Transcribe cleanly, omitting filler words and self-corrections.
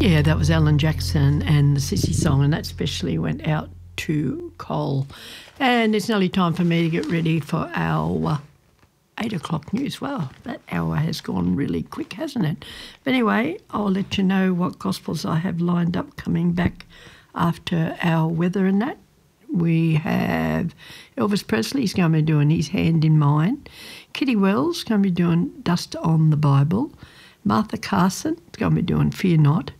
Yeah, that was Alan Jackson and the Sissy song, and that specially went out to Cole. And it's nearly time for me to get ready for our 8 o'clock news. Well, that hour has gone really quick, hasn't it? But anyway, I'll let you know what gospels I have lined up coming back after our weather and that. We have Elvis Presley's going to be doing His Hand in Mine. Kitty Wells going to be doing Dust on the Bible. Martha Carson is going to be doing Fear Not.